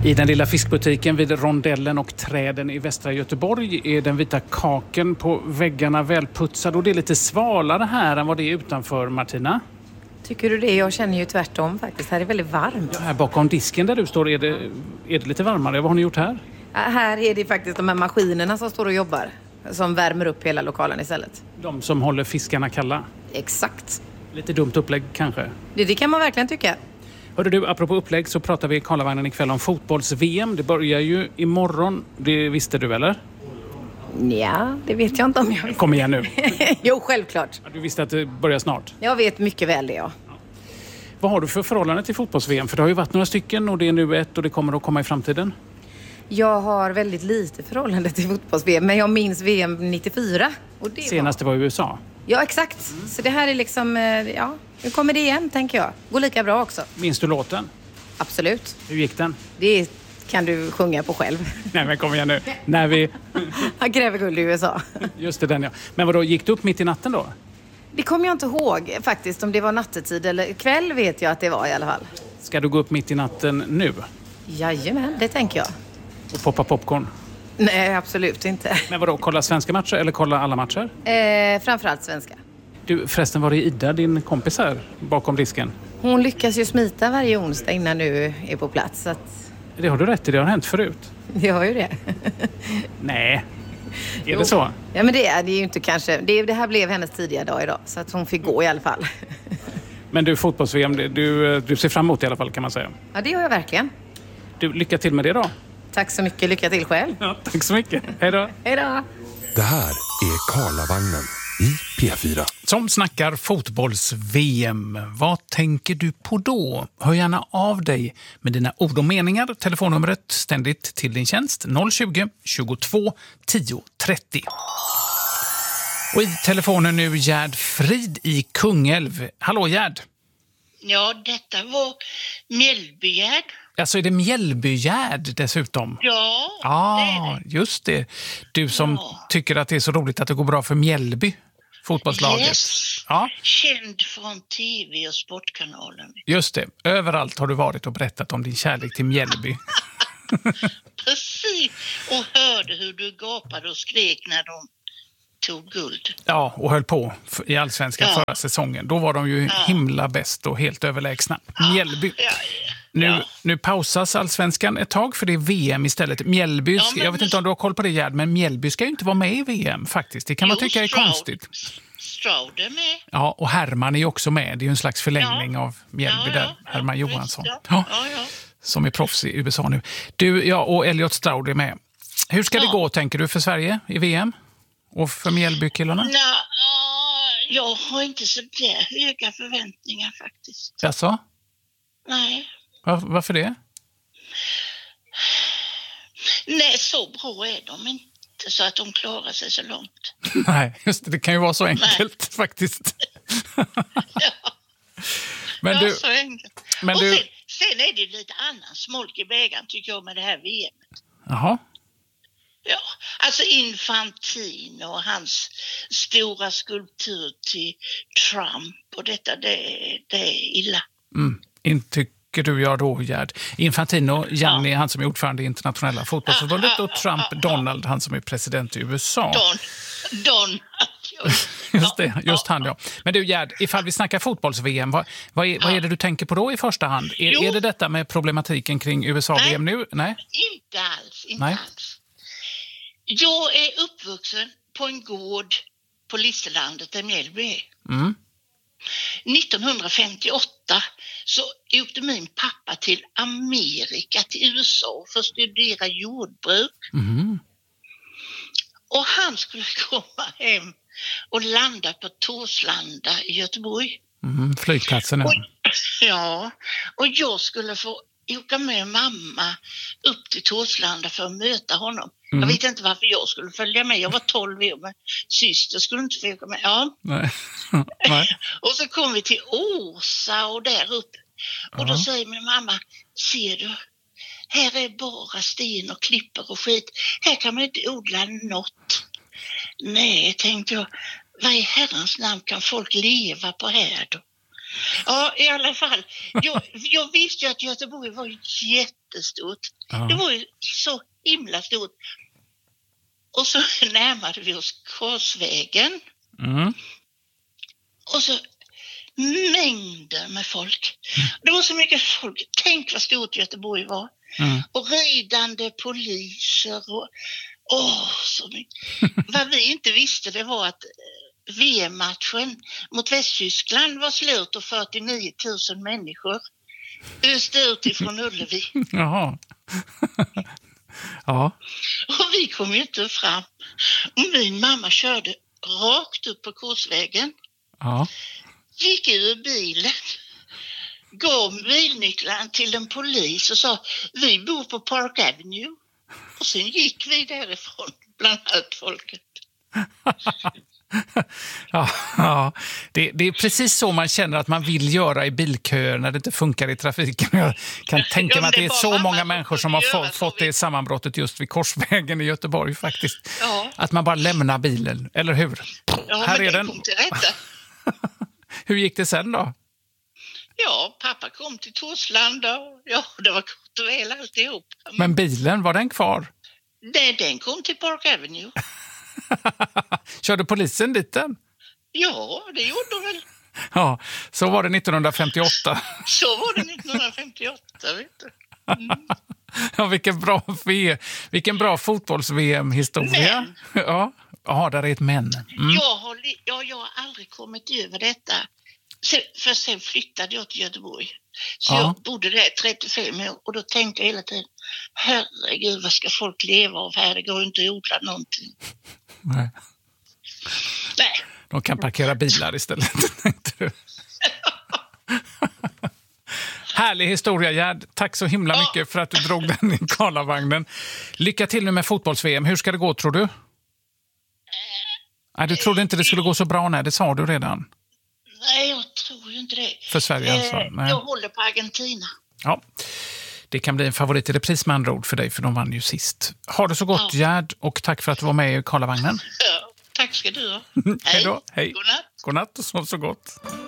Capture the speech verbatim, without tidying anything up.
I den lilla fiskbutiken vid Rondellen och träden i västra Göteborg är den vita kaken på väggarna välputsad och det är lite svalare här än vad det är utanför, Martina. Tycker du det? Jag känner ju tvärtom faktiskt. Här är väldigt varmt. Ja, här bakom disken där du står är det, är det lite varmare. Vad har ni gjort här? Ja, här är det faktiskt de här maskinerna som står och jobbar. Som värmer upp hela lokalen istället. De som håller fiskarna kalla. Exakt. Lite dumt upplägg kanske. Det, det kan man verkligen tycka. Hörde du, apropå upplägg så pratar vi i Karlavagnen ikväll om fotbolls-V M. Det börjar ju imorgon. Det visste du eller? Ja, det vet jag inte om jag visste. Kom igen nu. Jo, självklart. Du visste att det börjar snart? Jag vet mycket väl det, ja. ja. Vad har du för förhållande till fotbolls-V M? För det har ju varit några stycken och det är nu ett och det kommer att komma i framtiden. Jag har väldigt lite förhållande till fotbolls-V M, men jag minns V M nittiofyra. Och det Senaste var i U S A. Ja, exakt. Mm. Så det här är liksom, ja, nu kommer det igen, tänker jag. Går lika bra också. Minns du låten? Absolut. Hur gick den? Det kan du sjunga på själv. Nej, men kom igen nu. När vi... Han kräver guld i U S A. Just det, den ja. Men vadå, gick du upp mitt i natten då? Det kommer jag inte ihåg faktiskt, om det var nattetid eller kväll vet jag att det var i alla fall. Ska du gå upp mitt i natten nu? Jajamän, det tänker jag. Och poppa popcorn? Nej, absolut inte. Men vadå, kolla svenska matcher eller kolla alla matcher? Eh, framförallt svenska. Du, förresten var det Ida, din kompis här, bakom disken? Hon lyckas ju smita varje onsdag innan du är på plats. Så att... Det har du rätt i, det har hänt förut. Det har ju det. Nej, är jo. det så? Ja, men det är det är ju inte kanske. Det, det här blev hennes tidiga dag idag, så att hon fick gå i alla fall. Men du, fotbolls-V M, du, du ser fram emot i alla fall kan man säga. Ja, det gör jag verkligen. Du, lycka till med det då. Tack så mycket, lycka till själv. Ja, tack så mycket. Hej då. Hej då. Det här är Karlavagnen i P fyra. Som snackar fotbolls-V M. Vad tänker du på då? Hör gärna av dig med dina ord och meningar. Telefonnumret ständigt till din tjänst noll tjugo, tjugotvå, tio, trettio. Och i telefonen nu Gerd Frid i Kungälv. Hallå Gerd. Ja, detta var Mjällbygärd. Alltså är det Mjällbygärd dessutom? Ja, ah, det är det. Just det. Du som ja. tycker att det är så roligt att det går bra för Mjällby, fotbollslaget. Yes. Ja. Känd från tv och sportkanalen. Just det. Överallt har du varit och berättat om din kärlek till Mjällby. Precis. Och hörde hur du gapade och skrek när de tog guld. Ja, och höll på i Allsvenskan ja. förra säsongen. Då var de ju ja. himla bäst och helt överlägsna. Ja. Mjällby. Ja. Nu, ja. nu pausas Allsvenskan ett tag för det är V M istället. Mjällby, ja, men... jag vet inte om du har koll på det Gerd, men Mjällby ska ju inte vara med i V M faktiskt. Det kan jo, man tycka är Stroud. konstigt. Stroud är med. Ja, och Herman är ju också med. Det är ju en slags förlängning ja. av Mjällby ja, där. Ja, Herman ja, Johansson. Ja. Ja. Ja, ja. Som är proffs i U S A nu. Du, ja, och Elliot Stroud är med. Hur ska ja. det gå, tänker du, för Sverige i V M? Och för Mjällbykillarna? Nej, uh, jag har inte så där höga förväntningar faktiskt. Jaså? Nej. Var, varför det? Nej, så bra är de inte så att de klarar sig så långt. Nej, just det. Det kan ju vara så enkelt Nej. faktiskt. ja. Men du, ja, så enkelt. Men och du... sen, sen är det lite annan smolk i vägen tycker jag med det här V M-et. Jaha. Ja, alltså Infantino och hans stora skulptur till Trump och detta, det, det är illa. Mm, inte tycker du jag då, Gerd. Infantino, Gianni, ja. han som är ordförande i internationella fotbollsförbundet ja, och Trump, ja, ja, Donald, han som är president i U S A. Don, Don. Just det, just han ja. Men du Gerd, ifall vi snackar fotbolls-V M, vad, vad, är, vad är det du tänker på då i första hand? Är, är det detta med problematiken kring U S A-V M nu? Nej, inte alls, inte Nej. alls. Jag är uppvuxen på en gård på Listerlandet där Mjällby är. Mm. nittonhundrafemtioåtta så åkte min pappa till Amerika, till U S A för att studera jordbruk. Mm. Och han skulle komma hem och landa på Torslanda i Göteborg. Mm, flygplatsen och, Ja, och jag skulle få åka med mamma upp till Torslanda för att möta honom. Mm. Jag vet inte varför jag skulle följa med. Jag var tolv år, men syster skulle inte få åka med. Ja. Nej. Nej. Och så kom vi till Åsa och där uppe. Och då uh-huh. säger min mamma, ser du, här är bara sten och klippor och skit. Här kan man inte odla något. Nej, tänkte jag, vad i herrans namn kan folk leva på här då? Ja, i alla fall. Jag, jag visste ju att Göteborg var jättestort. Ja. Det var ju så himla stort. Och så närmade vi oss Korsvägen. Mm. Och så mängder med folk. Det var så mycket folk. Tänk vad stort Göteborg var. Mm. Och ridande poliser. Och, åh, så mycket. Vad vi inte visste det var att V M-matchen mot Västtyskland var slut och fyrtionio tusen människor öste ut ifrån Ullevi. Jaha. Ja. Och vi kom ju inte fram. Och min mamma körde rakt upp på Korsvägen. Ja. Gick ur bilen. Gav bilnycklarna till en polis och sa vi bor på Park Avenue. Och sen gick vi därifrån bland allt folket. Ja, ja. Det, det är precis så man känner att man vill göra i bilköer när det inte funkar i trafiken. Jag kan tänka mig att det är så många människor som har få, fått det sammanbrottet just vid Korsvägen i Göteborg faktiskt. Ja. Att man bara lämnar bilen, eller hur? Ja, Här men är den den. kom till rätta. Hur gick det sen då? Ja, pappa kom till Torslanda och ja, det var gott och väl alltihop. Men bilen, var den kvar? Den, den kom till Park Avenue. Körde polisen dit den? Ja, det gjorde de väl. Ja, så var det nittonhundrafemtioåtta. Så var det nittonhundrafemtioåtta, vet du. Mm. Ja, vilken bra, v- vilken bra fotbolls-V M-historia. Men. Ja, ja, där är ett men. Mm. Jag, har, li- ja, jag har aldrig kommit över detta. Sen, för sen flyttade jag till Göteborg. Så Ja. jag bodde där trettiofem år och då tänkte jag hela tiden, herregud, vad ska folk leva av här? Det går ju inte att odla någonting. Nej. Nej. De kan parkera bilar istället, tänkte du. Härlig historia, Gerd. Tack så himla mycket för att du drog den i Karlavagnen. Lycka till nu med fotbolls-V M. Hur ska det gå, tror du? Nej, du trodde inte det skulle gå så bra, nej. Det sa du redan. Nej, jag tror ju inte det. För Sverige alltså? Eh, Nej. jag håller på Argentina. Ja, det kan bli en favorit i repris med andra ord för dig, för de vann ju sist. Ha det så gott, Ja. Gerd, och tack för att du var med i Karlavagnen. Ja, tack ska du ha. Hej då. Hej. Godnatt. Godnatt och sov så gott.